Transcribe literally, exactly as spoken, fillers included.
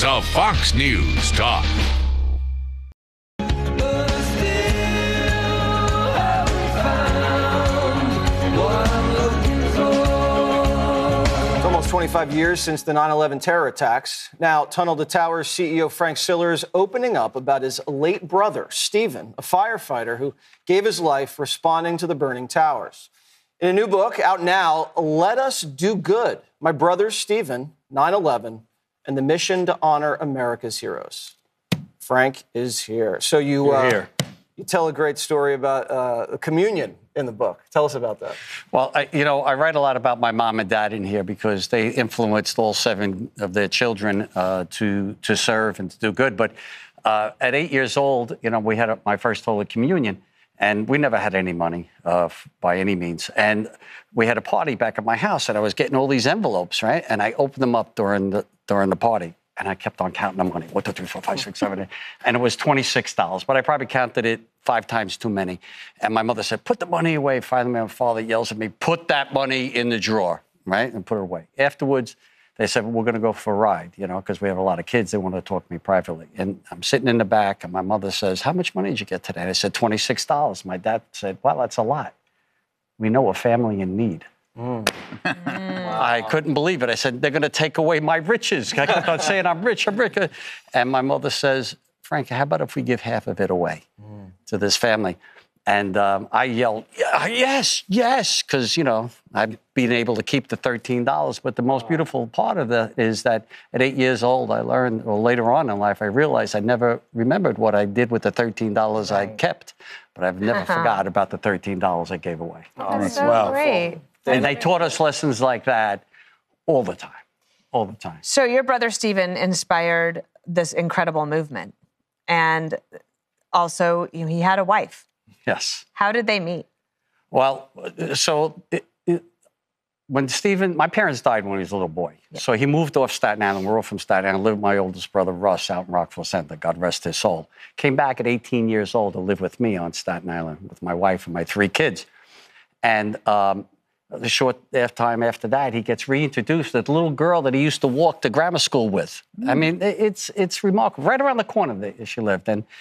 hours of Fox News Talk. twenty-five years since the nine eleven terror attacks. Now, Tunnel to Towers C E O Frank Siller is opening up about his late brother, Stephen, a firefighter who gave his life responding to the burning towers. In a new book out now, Let Us Do Good, My Brother Stephen, nine eleven, and the Mission to Honor America's Heroes. Frank is here. So you, You're uh, here. you tell a great story about uh, communion in the book. Tell us about that. Well, I, you know, I write a lot about my mom and dad in here because they influenced all seven of their children uh, to to serve and to do good. But uh, at eight years old, you know, we had a, my first Holy Communion, and we never had any money uh, by any means. And we had a party back at my house, and I was getting all these envelopes, right? And I opened them up during the during the party, and I kept on counting the money. One, two, three, four, five, six, seven, eight. And it was twenty-six dollars, but I probably counted it five times too many. And my mother said, put the money away. Finally, my father yells at me, put that money in the drawer, right? And put it away. Afterwards, they said, well, we're going to go for a ride, you know, because we have a lot of kids. They want to talk to me privately. And I'm sitting in the back, and my mother says, how much money did you get today? And I said, twenty-six dollars. My dad said, well, that's a lot. We know a family in need. Mm. Wow. I couldn't believe it. I said, they're going to take away my riches. I kept on saying, I'm rich, I'm rich. And my mother says, Frank, how about if we give half of it away mm. to this family? And um, I yelled, yes, yes, because, you know, I've been able to keep the thirteen dollars. But the most beautiful part of that is that at eight years old, I learned, or later on in life, I realized I never remembered what I did with the thirteen dollars right. I kept. But I've never uh-huh. forgot about the thirteen dollars I gave away. Oh, that's so well. great. And they taught us lessons like that all the time, all the time. So your brother, Stephen, inspired this incredible movement. And also, you know, he had a wife. Yes. How did they meet? Well, so it, it, when Stephen, my parents died when he was a little boy. Yeah. So he moved off Staten Island. We're all from Staten Island. Lived with my oldest brother, Russ, out in Rockville Center. God rest his soul. Came back at eighteen years old to live with me on Staten Island with my wife and my three kids. And um, a short time after that, he gets reintroduced to the little girl that he used to walk to grammar school with. Mm. I mean, it's it's remarkable. Right around the corner that she lived. And